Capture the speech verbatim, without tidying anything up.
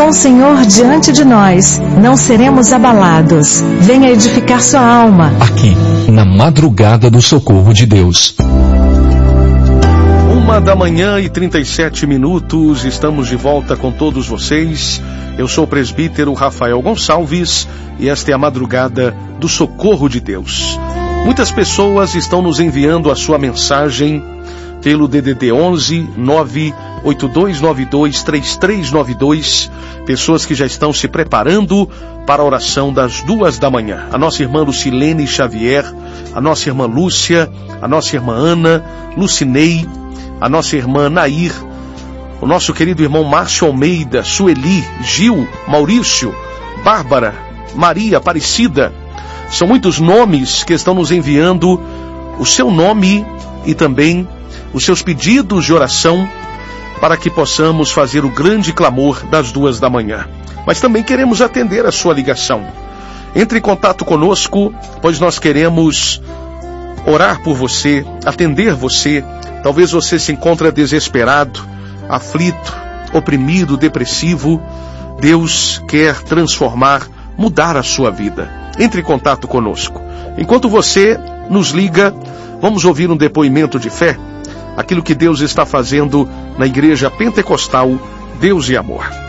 Com o Senhor diante de nós, não seremos abalados. Venha edificar sua alma. Aqui, na madrugada do socorro de Deus. Uma da manhã e trinta e sete minutos, estamos de volta com todos vocês. Eu sou o presbítero Rafael Gonçalves e esta é a madrugada do socorro de Deus. Muitas pessoas estão nos enviando a sua mensagem pelo D D D onze nove oito dois nove dois três três nove dois, pessoas que já estão se preparando para a oração das duas da manhã. A nossa irmã Lucilene Xavier, a nossa irmã Lúcia, a nossa irmã Ana, Lucinei, a nossa irmã Nair, o nosso querido irmão Márcio Almeida, Sueli, Gil, Maurício, Bárbara, Maria Aparecida. São muitos nomes que estão nos enviando o seu nome e também os seus pedidos de oração para que possamos fazer o grande clamor das duas da manhã. Mas também queremos atender a sua ligação. Entre em contato conosco, pois nós queremos orar por você, atender você. Talvez você se encontre desesperado, aflito, oprimido, depressivo. Deus quer transformar, mudar a sua vida. Entre em contato conosco. Enquanto você nos liga, vamos ouvir um depoimento de fé, aquilo que Deus está fazendo na Igreja Pentecostal Deus e Amor.